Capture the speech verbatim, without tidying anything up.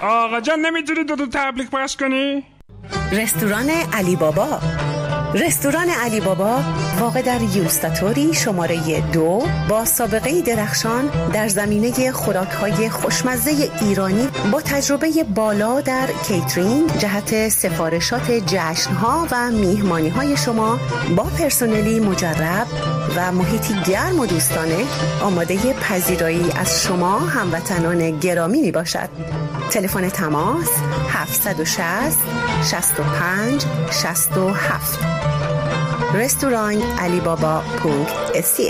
آقا جان نمیتونی دو تا تبلیغ پخش کنی؟ رستوران علی بابا. رستوران علی بابا واقع در یوستاتوری شماره دو با سابقه درخشان در زمینه خوراک‌های خوشمزه ایرانی با تجربه بالا در کیترینگ جهت سفارشات جشن‌ها و میهمانی‌های شما با پرسنلی مجرب و محیطی گرم و دوستانه آماده پذیرایی از شما هموطنان گرامی می باشد. تلفن تماس هفت شش صفر شصت و پنج شصت و هفت. رستوران علی بابا پونکت سی